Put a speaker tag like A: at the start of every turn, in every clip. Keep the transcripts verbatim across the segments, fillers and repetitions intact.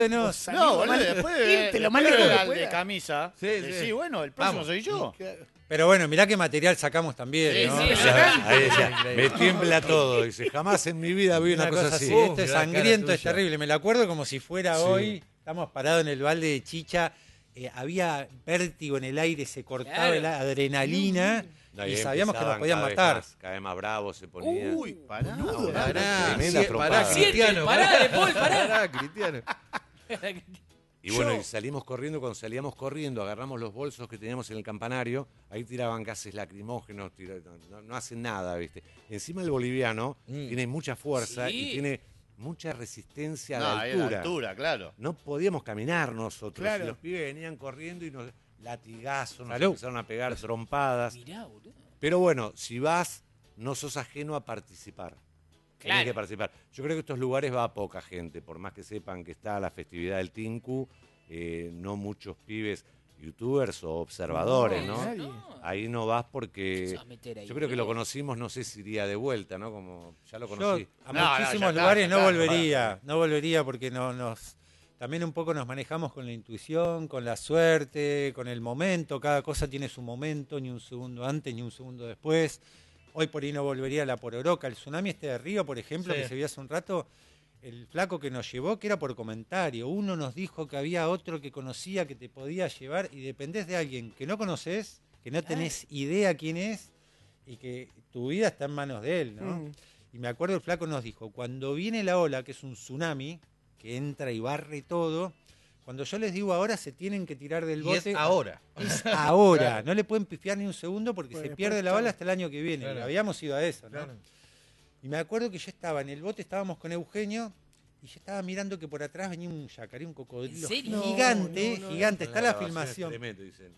A: No,
B: no boludo, después de,
C: Irte lo
B: después
C: más lejos
B: de,
C: que
B: de
C: pueda.
B: camisa.
D: Sí,
B: Sí,
D: sí.
B: sí, bueno, el próximo
D: Vamos.
B: soy yo.
A: pero bueno, mirá qué material sacamos también,
B: Sí,
A: ¿no?
B: sí,
A: O
B: sí.
A: sea,
E: Ahí decía, me tiembla todo. Dice, jamás en mi vida vi una, cosa, así.
A: Sí,
D: Uh,
A: esto es
D: mirá la cara
A: sangriento, es
D: tuya.
A: terrible. Me lo acuerdo como si fuera
E: Sí.
A: hoy. Estamos parados en el balde de Chicha. eh, había vértigo en el aire, se cortaba
C: Claro.
A: la adrenalina
E: No,
A: y
E: ahí
A: sabíamos que nos
E: empezaban
A: podían
E: cada vez
A: matar.
E: más, cada vez más bravos se ponían.
B: Uy, pará.
C: boludo.
D: Pará,
E: Tremenda
D: sí,
E: trompada.
D: pará,
E: Siete,
D: Cristiano.
C: pará, De Paul, pará.
D: Cristiano.
E: Y bueno, y salimos corriendo, cuando salíamos corriendo, agarramos los bolsos que teníamos en el campanario, ahí tiraban gases lacrimógenos, tira- no, no hacen nada, ¿viste? Encima el boliviano
D: Mm.
E: tiene mucha fuerza
C: Sí.
E: y tiene mucha resistencia a
B: No,
E: la
B: ahí
E: altura.
B: a la altura, claro.
E: No podíamos caminar nosotros.
C: Claro.
E: Y los pibes venían corriendo y nos latigazos, nos
A: Salud.
E: empezaron a pegar trompadas.
C: Mirá, boludo.
E: Pero bueno, si vas, no sos ajeno a participar. Tenés
C: Claro.
E: que participar. Yo creo que estos lugares va poca gente, por más que sepan que está la festividad del Tinku, eh, no muchos pibes, youtubers o observadores, ¿no?
C: nadie.
E: Ahí no vas
C: ¿Qué
E: porque
C: se va a meter ahí,
E: yo creo que lo
C: boludo?
E: conocimos, no sé si iría de vuelta, ¿no? Como ya lo
A: Yo
E: conocí.
A: a
B: No, no,
A: muchísimos
B: ya está,
A: lugares
B: ya
A: no
B: está,
A: volvería, no volvería porque no nos también un poco nos manejamos con la intuición, con la suerte, con el momento, cada cosa tiene su momento, ni un segundo antes ni un segundo después. Hoy por ahí no volvería a la Pororoca, el tsunami este de Río, por ejemplo,
D: Sí.
A: que se vio hace un rato, el flaco que nos llevó, que era por comentario, uno nos dijo que había otro que conocía que te podía llevar y dependés de alguien que no conoces, que no tenés idea quién es y que tu vida está en manos de él, ¿no?
C: Mm.
A: Y me acuerdo el flaco nos dijo, cuando viene la ola, que es un tsunami, que entra y barre todo, cuando yo les digo ahora se tienen que tirar del
D: Y
A: bote.
D: es ahora.
A: Es ahora,
D: Claro.
A: no le pueden pifiar ni un segundo porque
C: Pues
A: se
C: después,
A: pierde la
C: chao.
A: ola hasta el año que viene.
D: Claro.
A: Y habíamos ido a eso, ¿no?
D: Claro.
A: Y me acuerdo que yo estaba en el bote, estábamos con Eugenio, y yo estaba mirando que por atrás venía un yacaré, un cocodrilo
C: ¿En serio?
A: gigante,
C: No, no, no.
A: gigante, está la
E: grabación es
A: filmación.
E: tremendo, dicen.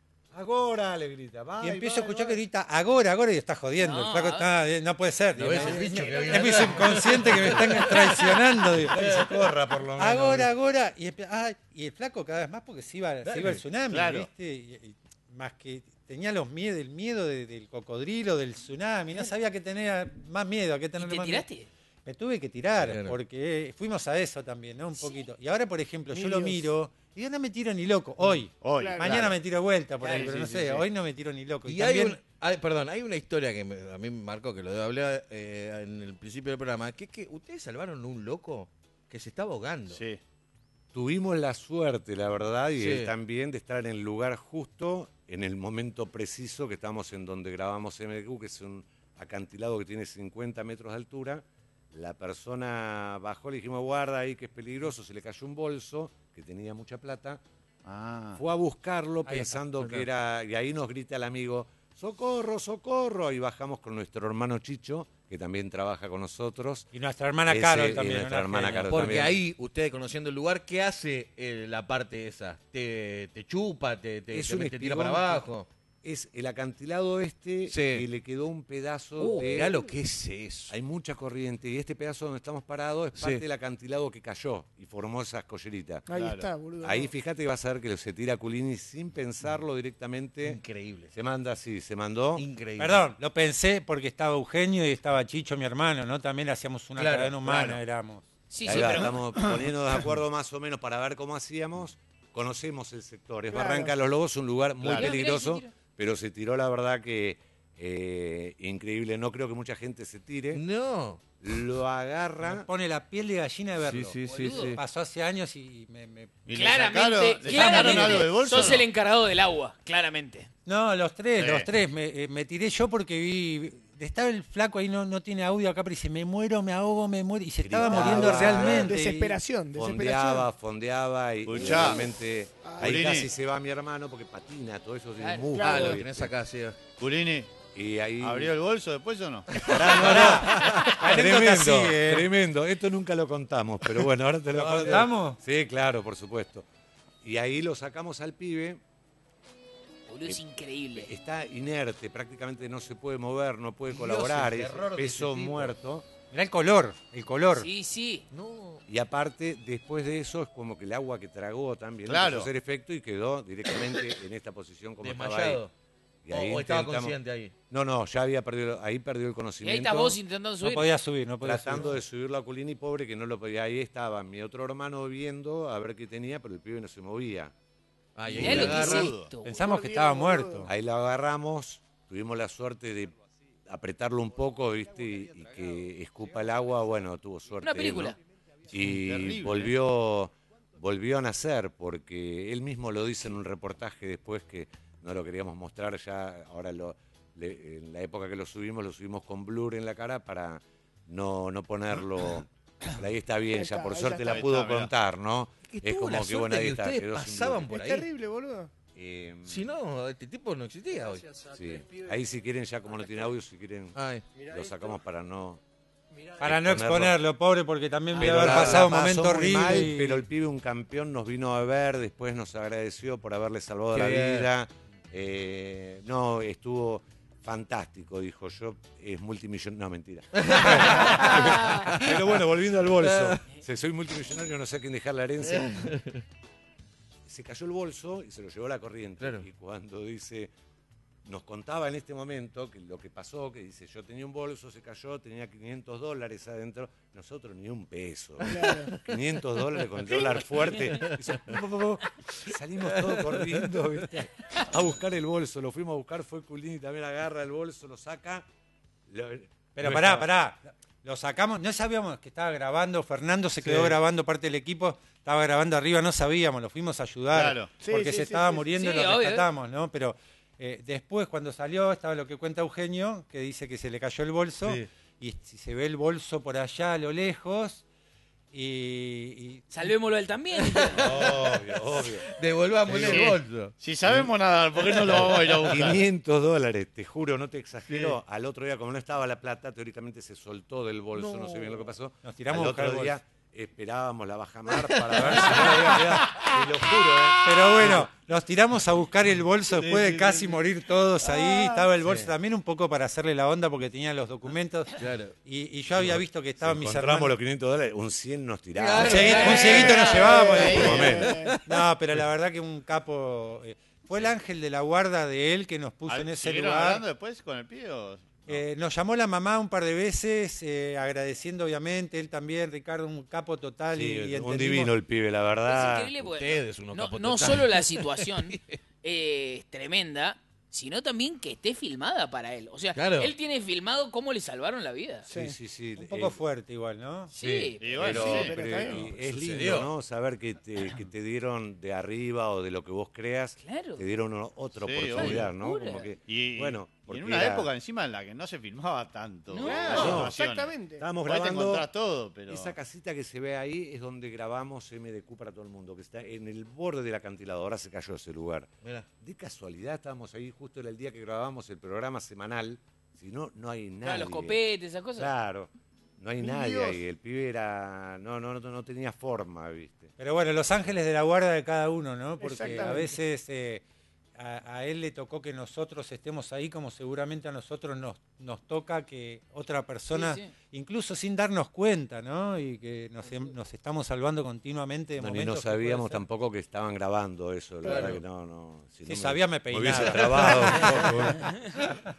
E: Ahora le grita, va.
A: Y empiezo a escuchar que grita, agora, agora, y está jodiendo.
C: No,
A: el flaco está, eh, no puede ser.
D: ¿No
A: digo,
D: ves el
A: es-
D: bicho que viene
A: es mi
D: atrás?
A: subconsciente que me están traicionando. digo.
D: Que se corra, por lo menos.
A: Agora, agora. Y, empe- ay, y el flaco cada vez más porque se iba, se
D: Dale,
A: iba el tsunami,
B: claro.
A: ¿viste? Y- y más que tenía los miedos, el miedo de- del cocodrilo, del tsunami. No sabía que tenía más miedo, a qué
C: ¿Y
A: tener
C: te
A: más miedo.
C: tiraste?
A: Me tuve que tirar,
D: Claro.
A: porque fuimos a eso también, ¿no? Un
C: Sí.
A: poquito. Y ahora, por ejemplo,
C: Mi
A: yo lo
C: Dios.
A: miro y yo no me tiro ni loco. Hoy.
B: Hoy.
C: Claro.
A: Mañana me tiro de vuelta por ahí,
B: Claro,
A: pero
B: sí,
A: no
B: sí,
A: sé,
B: sí.
A: hoy no me tiro ni loco.
D: Y hay
A: también-
D: un, hay- perdón, hay una historia que me- a mí me marcó, que lo debo hablar eh, en el principio del programa, que es que ustedes salvaron un loco que se estaba ahogando.
B: Sí.
E: Tuvimos la suerte, la verdad, y
D: Sí.
E: él también, de estar en el lugar justo, en el momento preciso, que estamos en donde grabamos M D Q, que es un acantilado que tiene cincuenta metros de altura. La persona bajó, le dijimos, guarda ahí que es peligroso, se le cayó un bolso, que tenía mucha plata,
B: Ah.
E: fue a buscarlo
A: Ahí está,
E: pensando
A: claro.
E: que era, y ahí nos grita el amigo, socorro, socorro, y bajamos con nuestro hermano Chicho, que también trabaja con nosotros.
A: Y nuestra hermana
E: Ese,
A: Carol
E: y
A: también.
E: nuestra
A: una
E: hermana
A: genia.
E: Carol.
D: Porque
E: también.
D: ahí, ustedes conociendo el lugar, ¿qué hace eh, la parte esa? ¿Te, te chupa, te, te,
E: Es
D: te-
E: un
D: te tira
E: espigón
D: para
E: que-
D: abajo?
E: Es el acantilado este,
D: Sí.
E: y le quedó un pedazo
D: Uh,
E: de...
D: mirá lo que es eso.
E: Hay mucha corriente y este pedazo donde estamos parados es
D: Sí.
E: parte del acantilado que cayó y formó esas colleritas.
C: Ahí
B: Claro.
C: está, boludo.
E: Ahí fíjate que vas a ver que se tira Culini sin pensarlo directamente.
D: Increíble.
E: Se manda así, se mandó.
D: Increíble.
A: Perdón, lo pensé porque estaba Eugenio y estaba Chicho, mi hermano, ¿no? También hacíamos una
D: Claro,
A: cadena humana,
D: claro.
A: éramos.
C: Sí,
E: Ahí
C: sí,
E: va,
C: pero...
E: estamos poniéndonos de acuerdo más o menos para ver cómo hacíamos. Conocemos el sector. Es
C: Claro.
E: Barranca de los Lobos, un lugar muy
B: Claro.
C: Mirá, mirá,
E: peligroso,
C: se tiró.
E: pero se tiró la verdad que eh, increíble. No creo que mucha gente se tire.
D: No.
E: Lo
A: Me
E: agarra.
A: pone la piel de gallina de verlo.
D: Sí, sí, sí,
C: boludo.
D: sí.
A: Pasó hace años y me... me-
B: ¿Y le
C: Claramente,
B: sacaron- le sacaron
C: claramente
B: algo del bolso
C: sos
B: o no?
C: el encargado del agua, claramente.
A: No, los tres,
B: Sí.
A: los tres. Me, eh, me tiré yo porque vi... Estaba el flaco ahí, no, no tiene audio acá, pero dice, me muero, me ahogo, me muero. Y se estaba
E: Gritaba.
A: muriendo realmente. y-
C: Desesperación,
E: Fondeaba,
C: desesperación.
E: fondeaba y, y
B: Escuchá.
E: realmente ahí
B: Culini.
E: casi se va mi hermano porque patina, todo eso tiene
C: Claro,
E: musgo.
D: Ah, lo
E: ¿viste?
D: tenés acá, sí.
B: Culini,
E: Y ahí.
B: ¿abrió el bolso después o no?
A: Anécdota
E: Tremendo,
A: sigue, ¿eh?
E: tremendo. Esto nunca lo contamos, pero bueno, ahora te lo
A: ¿Lo
E: cuento.
A: contamos?
E: Sí, claro, por supuesto. Y ahí lo sacamos al pibe.
C: Boludo, es increíble.
E: Está inerte, prácticamente no se puede mover, no puede
D: Dios,
E: colaborar,
D: el
E: es
D: terror de
E: peso
D: ese tipo.
E: muerto.
A: Mirá el color, el color.
C: Sí, sí.
D: No.
E: Y aparte, después de eso, es como que el agua que tragó también
B: Claro.
E: empezó a hacer efecto y quedó directamente en esta posición como estaba ahí.
D: Desmayado.
E: Y
D: O,
E: ahí
D: o estaba
E: intentamos-
D: consciente ahí.
E: No, no, ya había perdido, ahí perdió el
C: Y
E: conocimiento.
C: ahí estás vos intentando subir.
A: No podía subir, no podía
E: Tratando
A: subir.
E: de subirlo a Culini, pobre, que no lo podía. Ahí estaba mi otro hermano viendo a ver qué tenía, pero el pibe no se movía.
D: Ah, y ahí
C: Mirá
D: le
C: lo que es
D: agarra.
C: esto.
A: Pensamos que estaba muerto.
E: Ahí lo agarramos, tuvimos la suerte de apretarlo un poco, ¿viste? Y, y que escupa el agua, bueno, tuvo suerte.
C: Una
E: él,
C: película.
E: ¿no? Y
B: Terrible.
E: volvió, volvió a nacer, porque él mismo lo dice en un reportaje después que no lo queríamos mostrar ya, ahora lo, le- en la época que lo subimos, lo subimos con blur en la cara para no, no ponerlo. Pero ahí está bien,
F: Ahí
E: ya
F: está,
E: por
F: ahí
E: suerte
F: ya
E: la
B: está.
E: pudo
B: Ahí está, mirá.
E: contar, ¿no?
D: Que
E: Es
D: tuvo la
E: como que
D: suerte
E: bueno, ahí
D: que
E: está,
D: ustedes
E: quedó sin
D: pasaban
E: blur.
D: por
F: Es
D: ahí.
F: terrible, boludo.
E: Eh,
D: Si no, este tipo no existía hoy.
E: sí. Ahí si quieren, ya como no tiene audio, si quieren,
D: Ay.
E: lo sacamos para no...
A: Para no
E: exponerlo.
A: exponerlo, pobre, porque también debe
E: Pero
A: haber
E: la-
A: pasado
E: la
A: un
E: pasó
A: momento
E: muy
A: horrible.
E: mal,
A: y-
E: Pero el pibe, un campeón, nos vino a ver, después nos agradeció por haberle salvado
D: Qué
E: la
D: bien.
E: vida. Eh, no, estuvo fantástico, dijo yo, es multimillonario. No, mentira. Pero bueno, volviendo al bolso. Si soy multimillonario, no sé a quién dejar la herencia. Se cayó el bolso y se lo llevó la corriente.
D: Claro.
E: Y cuando dice, nos contaba en este momento que lo que pasó, que dice, yo tenía un bolso, se cayó, tenía quinientos dólares adentro, nosotros ni un peso. quinientos dólares con el dólar fuerte. Hizo, "Po, po, po". Salimos todos corriendo, ¿viste? A buscar el bolso. Lo fuimos a buscar, fue Culini, también agarra el bolso, lo saca. lo-
A: Pero
E: no
A: pará,
E: estaba-
A: pará. Lo sacamos, no sabíamos que estaba grabando, Fernando se quedó
D: Sí.
A: grabando parte del equipo, estaba grabando arriba, no sabíamos, lo fuimos a ayudar,
B: Claro.
F: Sí,
A: porque
F: sí,
A: se
F: sí,
A: estaba
F: sí.
A: muriendo
C: Sí,
A: y lo
C: obvio.
A: rescatamos, ¿no? Pero eh, después cuando salió estaba lo que cuenta Eugenio, que dice que se le cayó el bolso,
D: Sí.
A: y si se ve el bolso por allá a lo lejos, y... y-
C: Salvémoslo a él también.
E: Obvio, obvio.
D: Devolvámosle
B: Sí.
D: el bolso.
B: Si sabemos nadar, ¿por qué no lo vamos a ir a buscar?
E: quinientos dólares, te juro, no te exagero. Al otro día, como no estaba la plata, teóricamente se soltó del bolso, no, sé bien lo que pasó.
A: Nos tiramos
E: Al
A: a buscar
E: otro
A: el
E: día
A: bolso.
E: esperábamos la bajamar para ver si no había quedado. Te lo juro, ¿eh?
A: Pero bueno, nos tiramos a buscar el bolso después de casi morir todos ahí. Estaba el bolso
D: Sí.
A: también un poco para hacerle la onda porque tenía los documentos.
D: Claro.
A: Y, y yo había visto que estaban
E: Si
A: mis
E: encontramos
A: hermanos.
E: los quinientos dólares, un cien nos
A: Un
E: tiraba.
A: cieguito, un cieguito nos llevábamos.
B: Eh,
E: Por lo
B: eh,
E: menos.
A: No, pero la verdad que un capo. eh, fue el ángel de la guarda de él que nos puso
B: eh.
A: en ese
B: ¿Siguieron
A: lugar.
B: hablando después con el pibe o no?
A: Eh, nos llamó la mamá un par de veces, eh, agradeciendo obviamente, él también, Ricardo, un capo total.
E: Sí,
A: y, y
E: un
A: entendimos-
E: divino el pibe, la
C: Es
E: verdad.
C: increíble porque
D: Ustedes, unos
C: no,
D: capos
C: no
D: totales.
C: solo la situación eh, es tremenda, sino también que esté filmada para él. O sea,
D: Claro.
C: él tiene filmado cómo le salvaron la vida.
E: Sí, sí, sí.
A: Un poco
E: eh,
A: fuerte igual, ¿no?
C: Sí.
B: Y bueno,
E: Pero,
B: sí,
F: pero
E: pero
F: está bien.
E: es
D: Sucedió.
E: lindo, ¿no? Saber que te, que te dieron de arriba o de lo que vos creas,
C: Claro.
E: te dieron o- otra
B: Sí,
E: oportunidad,
C: obvio.
E: ¿no?
C: Locura.
E: Como que,
B: Y,
E: bueno,
B: y
E: porque
B: en una
E: era-
B: época encima en la que no se filmaba tanto.
C: No,
B: las
F: No,
B: situaciones.
F: exactamente.
E: estábamos
B: Hoy te
E: grabando.
B: encontrás todo, pero...
E: Esa casita que se ve ahí es donde grabamos M D Q para todo el mundo, que está en el borde del acantilado. Ahora se cayó ese lugar.
D: Mirá.
E: De casualidad estábamos ahí justo en el día que grabamos el programa semanal. Si no, no hay nadie.
C: Claro, los copetes, esas cosas.
E: Claro, no hay
F: Mi
E: nadie
F: Dios.
E: ahí. El pibe era. No, no, no, no tenía forma, ¿viste?
A: Pero bueno, los ángeles de la guarda de cada uno, ¿no? Porque a
F: Exactamente.
A: veces eh, a, a él le tocó que nosotros estemos ahí, como seguramente a nosotros nos, nos toca que otra persona,
C: Sí, sí.
A: incluso sin darnos cuenta, ¿no? Y que nos, em- nos estamos salvando continuamente de
E: No, ni
A: momentos.
E: no
A: que puede
E: sabíamos
A: ser.
E: tampoco que estaban grabando eso. La
F: Claro.
E: verdad que no, no. Si,
A: Si
E: no
A: sabía, me
E: me hubiese
A: peinaba.
E: trabado un poco.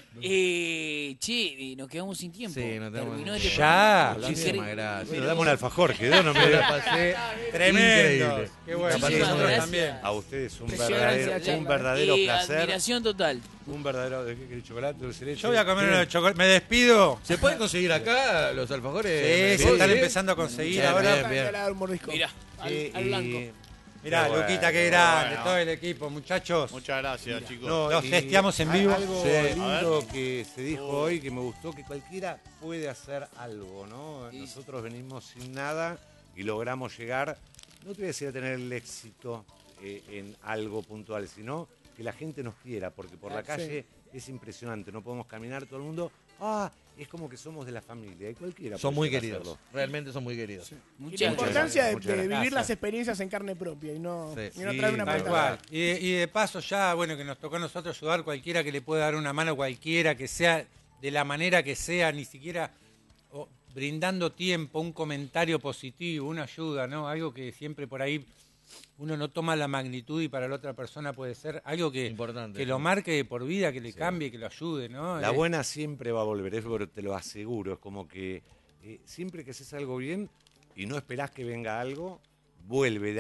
C: Eh, che, y nos quedamos sin tiempo.
D: Sí, no tenemos-
C: Terminó este
A: Ya.
C: programa.
D: Muchísimas
C: Increíble.
D: gracias.
E: Bueno, dame un alfajor, quedó, no me
D: Me la
E: da.
D: pasé
A: Tremendo.
D: increíble.
A: Qué bueno.
D: Capaz
A: Sí,
D: que
A: nosotros
C: gracias.
A: también.
E: A ustedes un
F: Preciosa,
E: verdadero,
F: gracias,
E: un verdadero
C: Y
E: placer.
C: admiración total.
E: Un verdadero. ¿De qué querés, chocolate, dulce de leche?
A: Yo voy a comer
E: Bien.
A: uno de chocolate. Me despido.
D: ¿Se pueden conseguir acá los alfajores?
A: Sí, se están empezando a conseguir
D: Bien,
A: ahora.
D: bien, bien.
F: Le da un mordisco.
C: Mira,
F: Al,
E: Sí,
F: al
E: y-
F: blanco.
A: Mirá,
E: Qué bueno,
A: Luquita, qué
E: qué
A: grande,
B: bueno.
A: todo el equipo, muchachos.
B: Muchas gracias, chicos.
E: No,
A: Los
E: y
A: testeamos en
E: hay
A: vivo.
E: Algo
D: Sí.
E: lindo que se dijo hoy que me gustó, que cualquiera puede hacer algo, ¿no?
C: Sí.
E: Nosotros venimos sin nada y logramos llegar, no te voy a decir a tener el éxito eh, en algo puntual, sino que la gente nos quiera, porque por la
F: Sí.
E: calle es impresionante, no podemos caminar todo el mundo, ah, es como que somos de la familia y cualquiera
D: Son
E: puede
D: muy
E: llegar a
D: queridos.
E: hacerlo.
D: Realmente son muy queridos.
F: Y
C: muchas
F: la
E: Muchas
F: importancia
E: gracias,
F: de,
E: muchas
F: de vivir
A: gracias.
F: las experiencias en carne propia y no,
D: Sí.
F: y no
E: Sí,
F: traer una
E: tal
A: Tal
F: pantalla.
A: cual. Y de, y de paso ya, bueno, que nos tocó a nosotros ayudar, cualquiera que le pueda dar una mano, cualquiera que sea, de la manera que sea, ni siquiera o, brindando tiempo, un comentario positivo, una ayuda, ¿no? Algo que siempre por ahí uno no toma la magnitud y para la otra persona puede ser algo que,
D: Importante,
A: que
D: sí.
A: lo marque de por vida, que le
E: Sí.
A: cambie, que lo ayude, ¿no?
E: La
A: Eh,
E: buena siempre va a volver, eso te lo aseguro. Es como que eh, siempre que haces algo bien y no esperás que venga algo, vuelve.